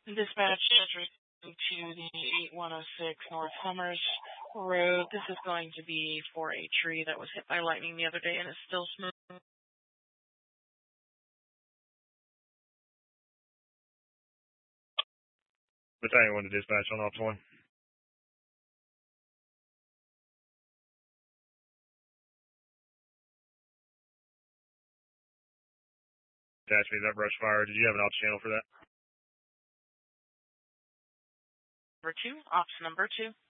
Dispatch is to the 8106 North Hummers Road. This is going to be for a tree that was hit by lightning the other day and is still smooth. Battalion 1 to dispatch on Officer 1. Attach me to that brush fire. Did you have an ops channel for that? Number 2, ops number 2.